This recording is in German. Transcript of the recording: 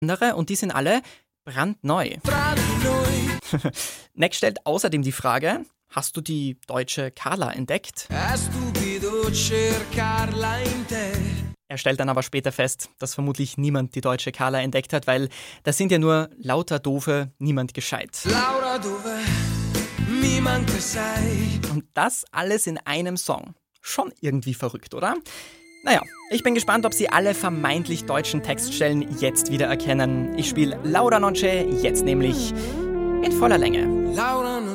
andere und die sind alle brandneu. Next stellt außerdem die Frage, hast du die deutsche Carla entdeckt? Er stellt dann aber später fest, dass vermutlich niemand die deutsche Carla entdeckt hat, weil das sind ja nur lauter Doofe, niemand gescheit. Und das alles in einem Song. Schon irgendwie verrückt, oder? Naja, ich bin gespannt, ob Sie alle vermeintlich deutschen Textstellen jetzt wieder erkennen. Ich spiele Laura Noche jetzt nämlich in voller Länge.